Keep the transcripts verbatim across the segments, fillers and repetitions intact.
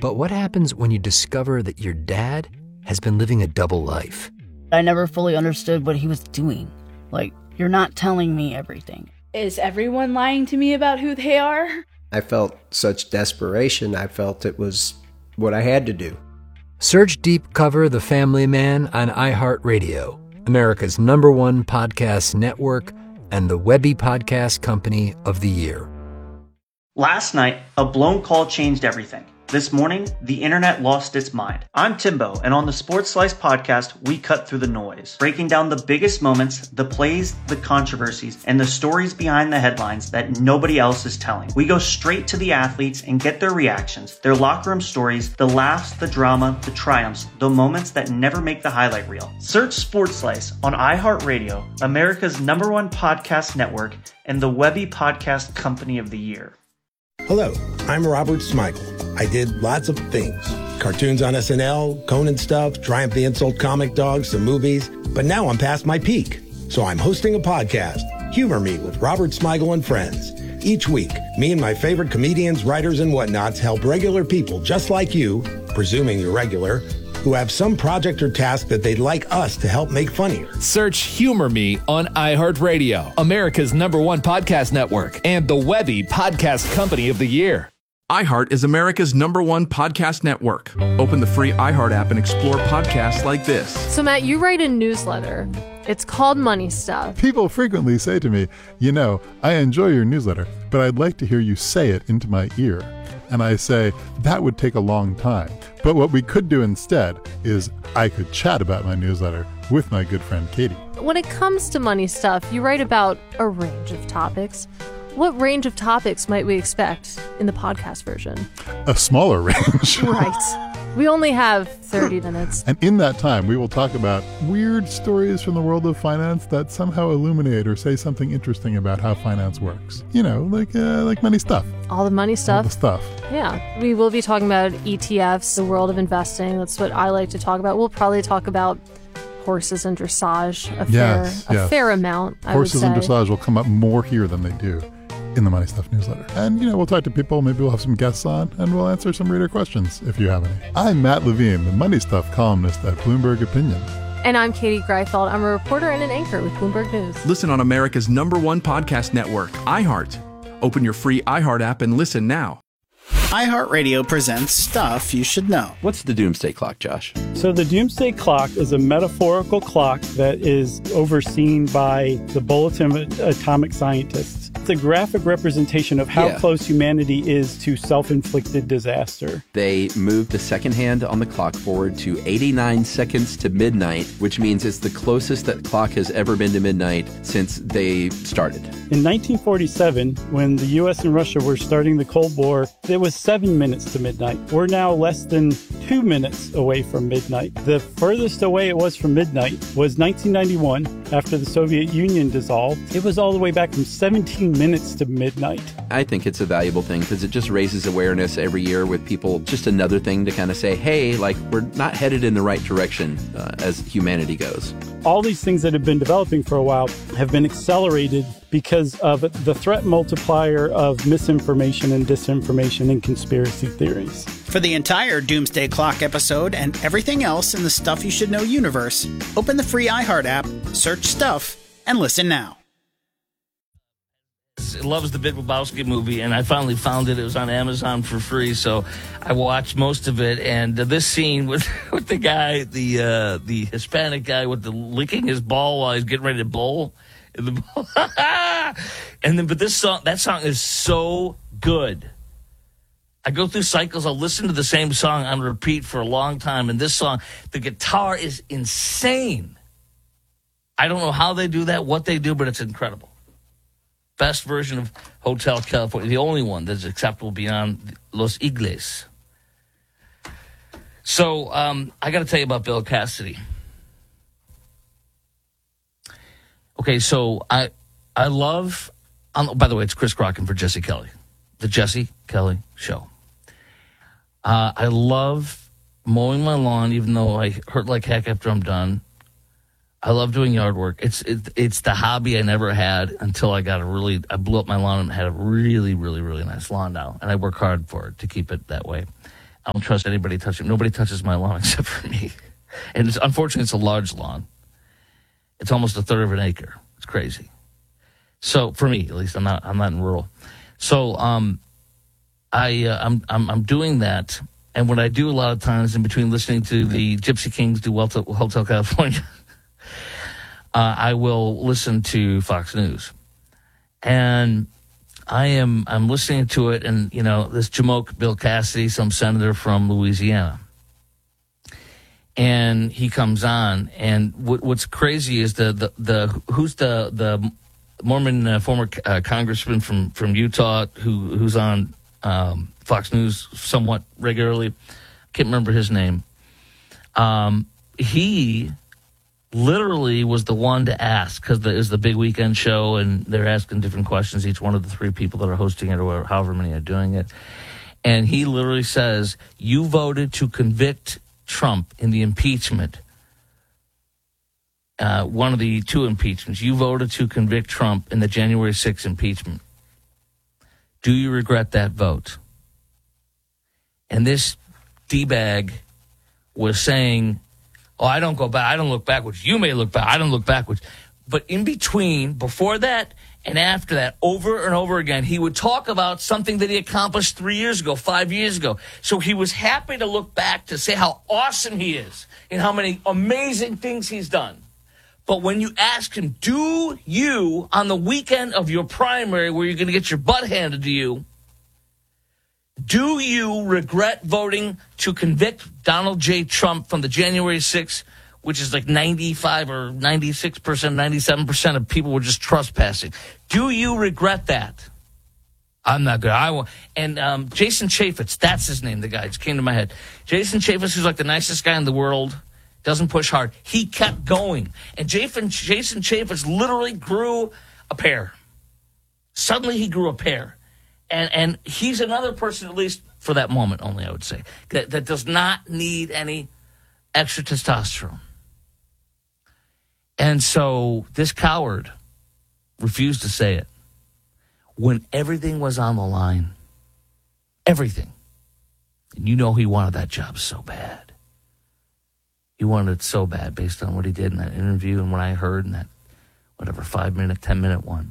But what happens when you discover that your dad has been living a double life? I never fully understood what he was doing. Like, you're not telling me everything. Is everyone lying to me about who they are? I felt such desperation. I felt it was what I had to do. Search Deep Cover The Family Man on iHeartRadio, America's number one podcast network and the Webby Podcast Company of the Year. Last night, a blown call changed everything. This morning, the internet lost its mind. I'm Timbo, and on the Sports Slice podcast, we cut through the noise, breaking down the biggest moments, the plays, the controversies, and the stories behind the headlines that nobody else is telling. We go straight to the athletes and get their reactions, their locker room stories, the laughs, the drama, the triumphs, the moments that never make the highlight reel. Search Sports Slice on iHeartRadio, America's number one podcast network, and the Webby Podcast Company of the Year. Hello, I'm Robert Smigel. I did lots of things. Cartoons on S N L, Conan stuff, Triumph the Insult comic dogs, some movies. But now I'm past my peak. So I'm hosting a podcast, Humor Me with Robert Smigel and Friends. Each week, me and my favorite comedians, writers, and whatnots help regular people just like you, presuming you're regular, who have some project or task that they'd like us to help make funnier. Search Humor Me on iHeartRadio, America's number one podcast network, and the Webby Podcast Company of the Year. iHeart is America's number one podcast network. Open the free iHeart app and explore podcasts like this. So, Matt, you write a newsletter. It's called Money Stuff. People frequently say to me, you know, I enjoy your newsletter, but I'd like to hear you say it into my ear. And I say, that would take a long time. But what we could do instead is I could chat about my newsletter with my good friend Katie. When it comes to money stuff, you write about a range of topics. What range of topics might we expect in the podcast version? A smaller range. Right. We only have thirty minutes. And in that time, we will talk about weird stories from the world of finance that somehow illuminate or say something interesting about how finance works. You know, like uh, like money stuff. All the money stuff. All the stuff. Yeah. We will be talking about E T Fs, the world of investing. That's what I like to talk about. We'll probably talk about horses and dressage a yes, fair, yes. a fair amount, I Horses would say. and dressage will come up more here than they do in the Money Stuff newsletter. And, you know, we'll talk to people, maybe we'll have some guests on, and we'll answer some reader questions if you have any. I'm Matt Levine, the Money Stuff columnist at Bloomberg Opinion. And I'm Katie Greifeld. I'm a reporter and an anchor with Bloomberg News. Listen on America's number one podcast network, iHeart. Open your free iHeart app and listen now. iHeartRadio presents Stuff You Should Know. What's the Doomsday Clock, Josh? So the Doomsday Clock is a metaphorical clock that is overseen by the Bulletin of Atomic Scientists. It's a graphic representation of how yeah. close humanity is to self-inflicted disaster. They moved the second hand on the clock forward to eighty-nine seconds to midnight, which means it's the closest that clock has ever been to midnight since they started. In nineteen forty-seven, when the U S and Russia were starting the Cold War, it was seven minutes to midnight. We're now less than two minutes away from midnight. The furthest away it was from midnight was nineteen ninety-one, after the Soviet Union dissolved. It was all the way back from seventeen minutes to midnight. I think it's a valuable thing because it just raises awareness every year with people. Just another thing to kind of say, hey, like, we're not headed in the right direction uh, as humanity goes. All these things that have been developing for a while have been accelerated because of the threat multiplier of misinformation and disinformation and conspiracy theories. For the entire Doomsday Clock episode and everything else in the Stuff You Should Know universe, open the free iHeart app, search Stuff, and listen now. Loves the Big Lebowski movie, and I finally found it. It was on Amazon for free, so I watched most of it. And uh, this scene with with the guy, the uh, the Hispanic guy, with the licking his ball while he's getting ready to bowl, in the bowl. and then, but this song, that song is so good. I go through cycles. I'll listen to the same song on repeat for a long time, and this song, the guitar is insane. I don't know how they do that, what they do, but it's incredible. Best version of Hotel California, the only one that's acceptable beyond Los Igles. So um, I got to tell you about Bill Cassidy. Okay, so I I love, um, by the way, it's Chris Crocken for Jesse Kelly, the Jesse Kelly Show. Uh, I love mowing my lawn, even though I hurt like heck after I'm done. I love doing yard work. It's it, it's the hobby I never had until I got a really, I blew up my lawn and had a really, really, really nice lawn now. And I work hard for it to keep it that way. I don't trust anybody touching. Nobody touches my lawn except for me. And it's, unfortunately, it's a large lawn. It's almost a third of an acre. It's crazy. So for me, at least, I'm not. I'm not in rural. So um, I uh, I'm, I'm I'm doing that, and what I do a lot of times in between listening to the Gypsy Kings do Hotel, Hotel California, uh, I will listen to Fox News, and I am I'm listening to it, and you know this Jamoke Bill Cassidy, some senator from Louisiana. And he comes on, and what, what's crazy is the, the, the who's the the Mormon uh, former uh, congressman from, from Utah who who's on um, Fox News somewhat regularly. Can't remember his name. Um, he literally was the one to ask because it was the big weekend show, and they're asking different questions. Each one of the three people that are hosting it, or however many are doing it, and he literally says, "You voted to convict Trump in the impeachment, uh, one of the two impeachments. You voted to convict Trump in the January sixth impeachment. Do you regret that vote?" And this D-bag was saying, "Oh, I don't go back. I don't look backwards. You may look back. I don't look backwards." But in between, before that and after that, over and over again, he would talk about something that he accomplished three years ago, five years ago. So he was happy to look back to say how awesome he is and how many amazing things he's done. But when you ask him, do you, on the weekend of your primary where you're going to get your butt handed to you, do you regret voting to convict Donald J. Trump from the January sixth, which is like ninety-five or ninety-six percent, ninety-seven percent of people were just trespassing? Do you regret that? I'm not good. I will. And um, Jason Chaffetz, that's his name, the guy. It just came to my head. Jason Chaffetz, who's like the nicest guy in the world, doesn't push hard. He kept going. And Jason, Jason Chaffetz literally grew a pair. Suddenly he grew a pair. And and he's another person, at least for that moment only, I would say, that, that does not need any extra testosterone. And so this coward refused to say it when everything was on the line. Everything. And you know he wanted that job so bad. He wanted it so bad based on what he did in that interview and what I heard in that, whatever, five-minute, ten-minute one.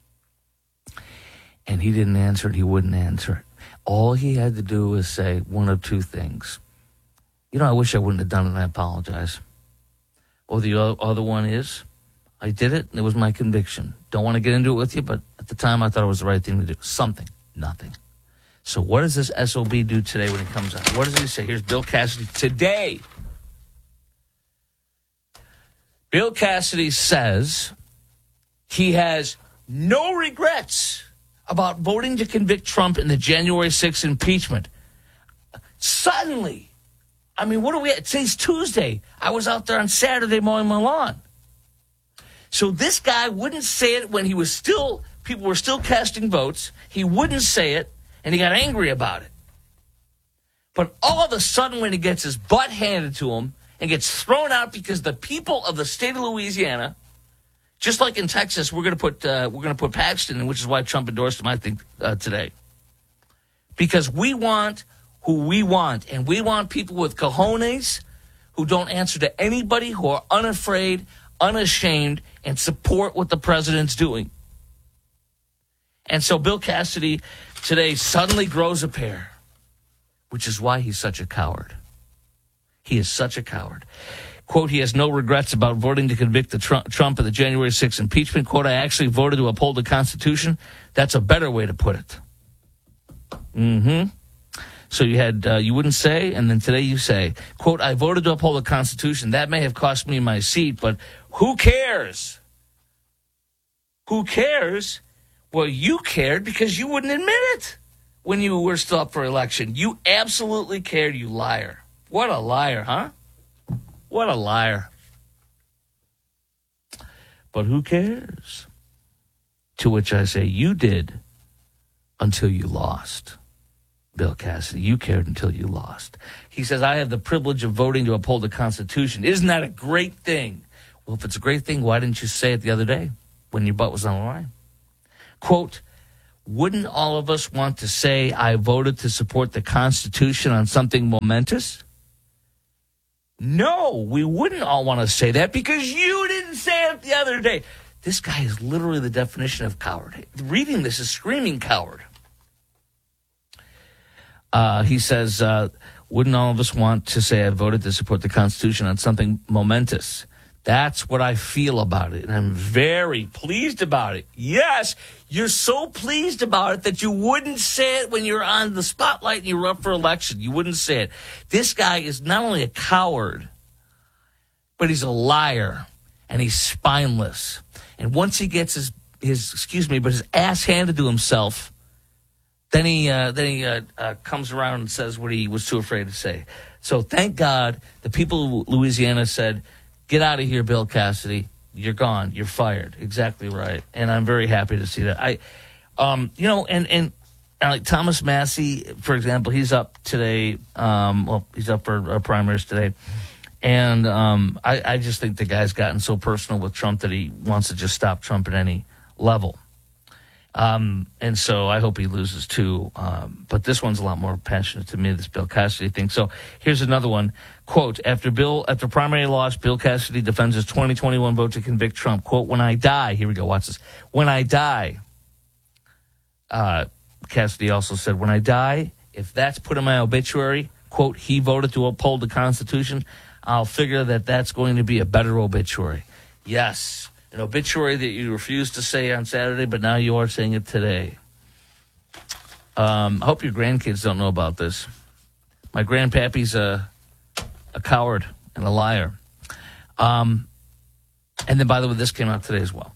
And he didn't answer it. He wouldn't answer it. All he had to do was say one of two things. You know, I wish I wouldn't have done it, and I apologize. Or the other one is, I did it, and it was my conviction. Don't want to get into it with you, but at the time I thought it was the right thing to do. Something. Nothing. So what does this S O B do today when he comes out? What does he say? Here's Bill Cassidy today. Bill Cassidy says he has no regrets about voting to convict Trump in the January sixth impeachment. Suddenly, I mean, what are we at? Today's Tuesday. I was out there on Saturday mowing my lawn. So this guy wouldn't say it when he was still, people were still casting votes. He wouldn't say it, and he got angry about it. But all of a sudden, when he gets his butt handed to him and gets thrown out because the people of the state of Louisiana, just like in Texas, we're going to put uh, we're going to put Paxton in, which is why Trump endorsed him, I think, uh, today. Because we want who we want, and we want people with cojones who don't answer to anybody, who are unafraid, unashamed, and support what the president's doing. And so Bill Cassidy today suddenly grows a pair, which is why he's such a coward. He is such a coward. Quote, he has no regrets about voting to convict the Trump, Trump of the January sixth impeachment. Quote, I actually voted to uphold the Constitution. That's a better way to put it. Mm-hmm. So you had, uh, you wouldn't say, and then today you say, quote, I voted to uphold the Constitution. That may have cost me my seat, but who cares? Who cares? Well, you cared because you wouldn't admit it when you were still up for election. You absolutely cared, you liar. What a liar, huh? What a liar. But who cares? To which I say, you did until you lost. Bill Cassidy, you cared until you lost. He says, I have the privilege of voting to uphold the Constitution. Isn't that a great thing? Well, if it's a great thing, why didn't you say it the other day when your butt was on the line? Quote, wouldn't all of us want to say, I voted to support the Constitution on something momentous? No, we wouldn't all want to say that because you didn't say it the other day. This guy is literally the definition of coward. Reading this is screaming coward. Uh, he says, uh, wouldn't all of us want to say I voted to support the Constitution on something momentous? That's what I feel about it, and I'm very pleased about it. Yes, you're so pleased about it that you wouldn't say it when you're on the spotlight and you're up for election. You wouldn't say it. This guy is not only a coward, but he's a liar, and he's spineless. And once he gets his, his excuse me, but his ass handed to himself, then he uh, then he uh, uh, comes around and says what he was too afraid to say. So thank God the people of Louisiana said, get out of here, Bill Cassidy. You're gone. You're fired. Exactly right. And I'm very happy to see that. I, um, you know, and, and, and like Thomas Massey, for example, he's up today. Um, well, he's up for uh, primaries today. And um, I, I just think the guy's gotten so personal with Trump that he wants to just stop Trump at any level. Um, and so I hope he loses too. Um, but this one's a lot more passionate to me, this Bill Cassidy thing. So here's another one. Quote, after Bill, after primary loss, Bill Cassidy defends his twenty twenty-one vote to convict Trump. Quote, when I die, here we go, watch this. When I die, uh, Cassidy also said, when I die, if that's put in my obituary, quote, he voted to uphold the Constitution, I'll figure that that's going to be a better obituary. Yes. An obituary that you refused to say on Saturday, but now you are saying it today. Um, I hope your grandkids don't know about this. My grandpappy's a, a coward and a liar. Um, and then, by the way, this came out today as well.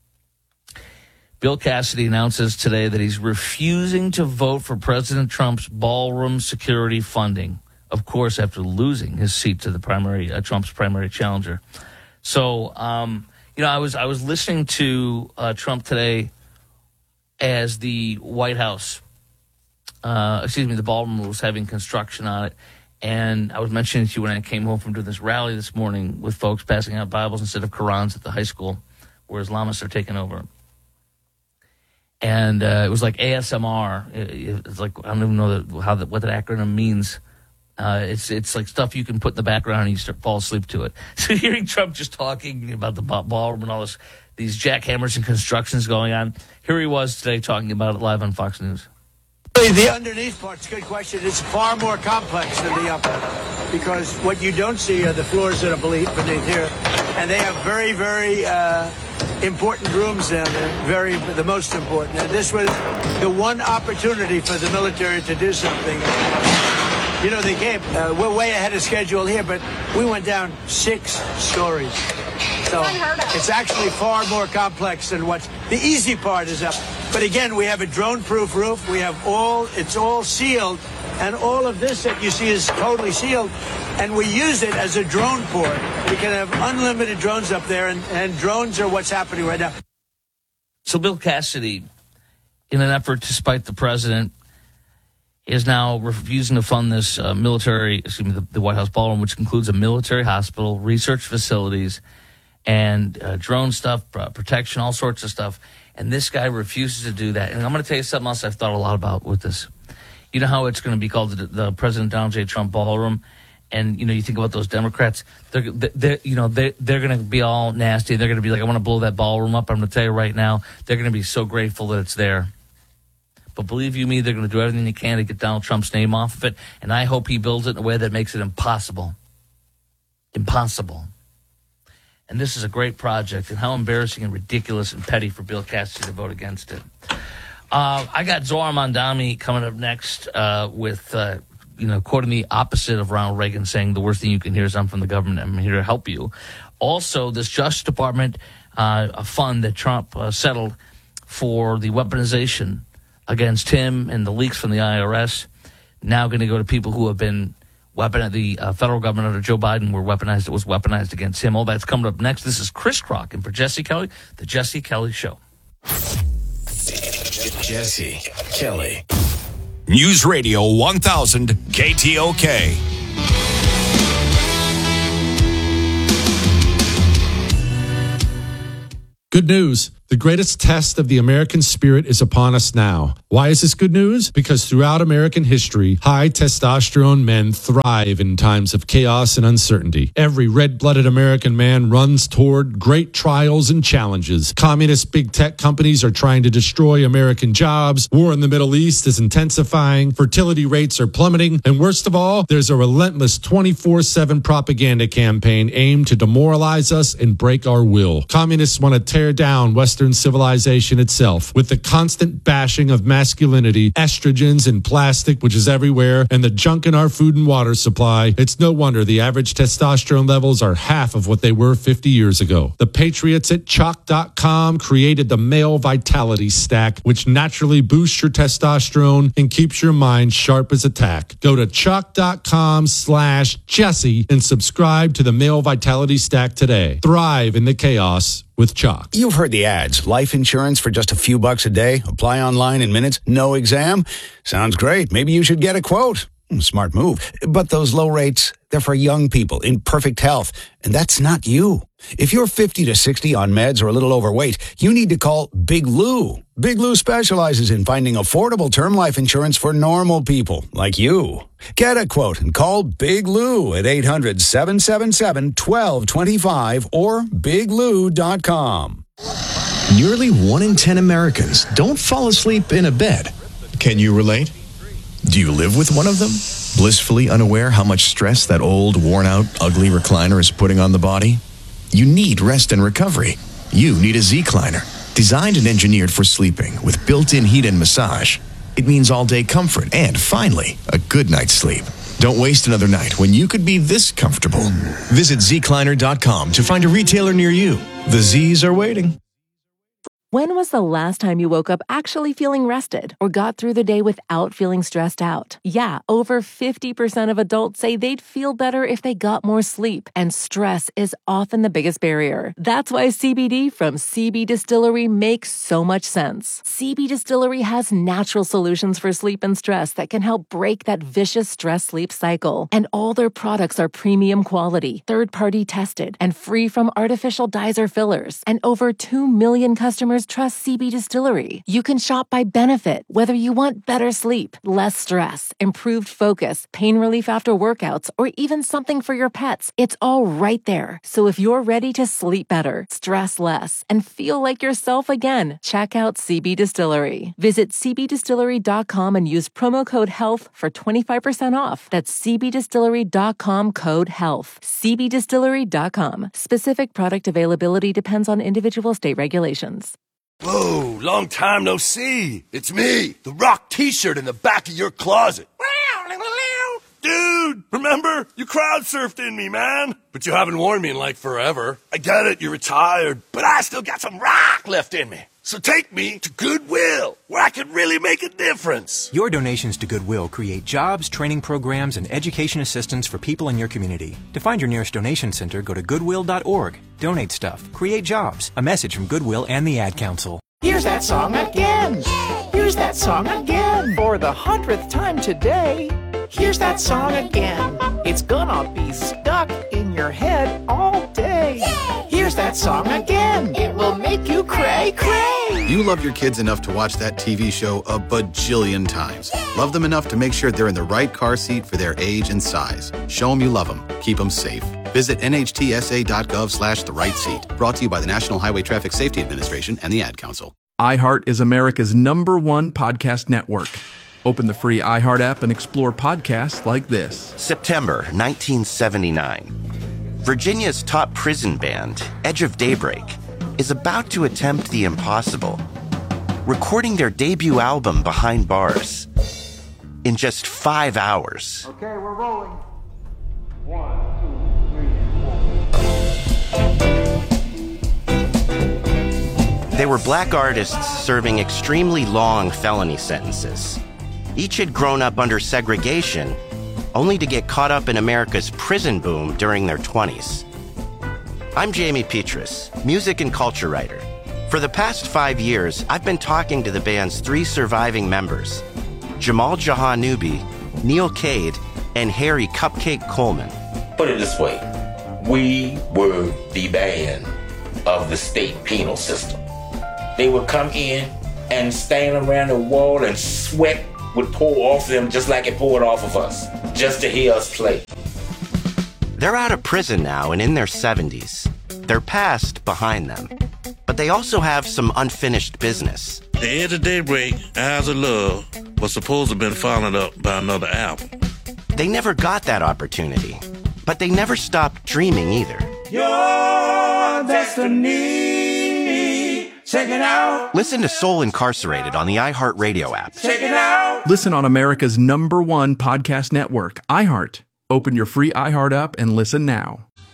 Bill Cassidy announces today that he's refusing to vote for President Trump's ballroom security funding. Of course, after losing his seat to the primary, uh, Trump's primary challenger. So, um... You know, I was I was listening to uh, Trump today as the White House, uh, excuse me, the ballroom was having construction on it. And I was mentioning to you when I came home from doing this rally this morning with folks passing out Bibles instead of Qurans at the high school where Islamists are taking over. And uh, it was like A S M R. It, it's like, I don't even know the, how the, what that acronym means. Uh, it's it's like stuff you can put in the background and you start fall asleep to it. So hearing Trump just talking about the ballroom and all this, these jackhammers and constructions going on. Here he was today talking about it live on Fox News. The underneath part's a good question. It's far more complex than the upper because what you don't see are the floors that are beneath here, and they have very very uh, important rooms down there. Very the most important. And this was the one opportunity for the military to do something. You know, they came, uh, we're way ahead of schedule here, but we went down six stories. So it's actually far more complex than what's, the easy part is up. But again, we have a drone-proof roof. We have all, it's all sealed. And all of this that you see is totally sealed. And we use it as a drone port. We can have unlimited drones up there, and, and drones are what's happening right now. So Bill Cassidy, in an effort to spite the president, is now refusing to fund this uh, military, excuse me, the, the White House ballroom, which includes a military hospital, research facilities, and uh, drone stuff, uh, protection, all sorts of stuff. And this guy refuses to do that. And I'm going to tell you something else I've thought a lot about with this. You know how it's going to be called the, the President Donald J. Trump ballroom? And, you know, you think about those Democrats, they're, they're you know, they're, they're going to be all nasty. They're going to be like, I want to blow that ballroom up. I'm going to tell you right now, they're going to be so grateful that it's there. But believe you me, they're going to do everything they can to get Donald Trump's name off of it. And I hope he builds it in a way that makes it impossible. Impossible. And this is a great project. And how embarrassing and ridiculous and petty for Bill Cassidy to vote against it. Uh, I got Zohar Mamdani coming up next uh, with, uh, you know, quoting the opposite of Ronald Reagan, saying the worst thing you can hear is I'm from the government. I'm here to help you. Also, this Justice Department uh, a fund that Trump uh, settled for the weaponization against him and the leaks from the I R S, now going to go to people who have been weaponized. The uh, federal government under Joe Biden were weaponized. It was weaponized against him. All that's coming up next. This is Chris Crock, and for Jesse Kelly, the Jesse Kelly Show. Jesse Kelly. News Radio one thousand K T O K. Good news. The greatest test of the American spirit is upon us now. Why is this good news? Because throughout American history, high testosterone men thrive in times of chaos and uncertainty. Every red-blooded American man runs toward great trials and challenges. Communist big tech companies are trying to destroy American jobs. War in the Middle East is intensifying. Fertility rates are plummeting. And worst of all, there's a relentless twenty-four seven propaganda campaign aimed to demoralize us and break our will. Communists want to tear down Western civilization itself with the constant bashing of masculinity, estrogens and plastic, which is everywhere, and the junk in our food and water supply. It's no wonder the average testosterone levels are half of what they were fifty years ago. The patriots at chalk dot com created the Male Vitality Stack, which naturally boosts your testosterone and keeps your mind sharp as a tack. Go to chalk dot com slash Jesse and subscribe to the Male Vitality Stack today. Thrive in the chaos with Chalk. You've heard the ads. Life insurance for just a few bucks a day. Apply online in minutes. No exam. Sounds great. Maybe you should get a quote. Smart move. But those low rates, they're for young people in perfect health. And that's not you. If you're fifty to sixty on meds or a little overweight, you need to call Big Lou. Big Lou specializes in finding affordable term life insurance for normal people like you. Get a quote and call Big Lou at eight hundred, seven seven seven, one two two five or big lou dot com. Nearly one in ten Americans don't fall asleep in a bed. Can you relate? Do you live with one of them? Blissfully unaware how much stress that old, worn-out, ugly recliner is putting on the body? You need rest and recovery. You need a Z-Cliner. Designed and engineered for sleeping with built-in heat and massage. It means all-day comfort and, finally, a good night's sleep. Don't waste another night when you could be this comfortable. Visit Z Cliner dot com to find a retailer near you. The Z's are waiting. When was the last time you woke up actually feeling rested or got through the day without feeling stressed out? Yeah, over fifty percent of adults say they'd feel better if they got more sleep, and stress is often the biggest barrier. That's why C B D from C B Distillery makes so much sense. C B Distillery has natural solutions for sleep and stress that can help break that vicious stress-sleep cycle. And all their products are premium quality, third-party tested, and free from artificial dyes or fillers. And over two million customers trust C B Distillery. You can shop by benefit, whether you want better sleep, less stress, improved focus, pain relief after workouts, or even something for your pets. It's all right there. So if you're ready to sleep better, stress less, and feel like yourself again, check out C B Distillery. Visit C B distillery dot com and use promo code HEALTH for twenty-five percent off. That's C B distillery dot com code HEALTH. C B distillery dot com. Specific product availability depends on individual state regulations. Whoa, long time no see. It's me, the Rock t-shirt in the back of your closet. Dude, remember? You crowd surfed in me, man. But you haven't worn me in like forever. I get it, you're retired, but I still got some rock left in me. So take me to Goodwill, where I can really make a difference. Your donations to Goodwill create jobs, training programs, and education assistance for people in your community. To find your nearest donation center, go to goodwill dot org. Donate stuff. Create jobs. A message from Goodwill and the Ad Council. Here's that song again. Here's that song again. For the hundredth time today. Here's that song again. It's gonna be stuck in your head all day. Here's that song again. It will make you cray cray. You love your kids enough to watch that T V show a bajillion times. Love them enough to make sure they're in the right car seat for their age and size. Show them you love them. Keep them safe. Visit N H T S A dot gov slash the right seat. Brought to you by the National Highway Traffic Safety Administration and the Ad Council. iHeart is America's number one podcast network. Open the free iHeart app and explore podcasts like this. September nineteen seventy-nine. Virginia's top prison band, Edge of Daybreak, is about to attempt the impossible, recording their debut album Behind Bars in just five hours. Okay, we're rolling. One, two, three, They were black artists serving extremely long felony sentences. Each had grown up under segregation, only to get caught up in America's prison boom during their twenties. I'm Jamie Petrus, music and culture writer. For the past five years, I've been talking to the band's three surviving members, Jamal Jahanoubi, Neil Cade, and Harry Cupcake Coleman. Put it this way, we were the band of the state penal system. They would come in and stand around the wall and sweat would pour off them just like it poured off of us, just to hear us play. They're out of prison now and in their seventies. Their past behind them. But they also have some unfinished business. The Edge of Daybreak, Eyes of Love, was supposed to have been followed up by another album. They never got that opportunity, but they never stopped dreaming either. Your destiny, check it out. Listen to Soul Incarcerated on the iHeartRadio app. Check it out. Listen on America's number one podcast network, iHeart. Open your free iHeart app and listen now.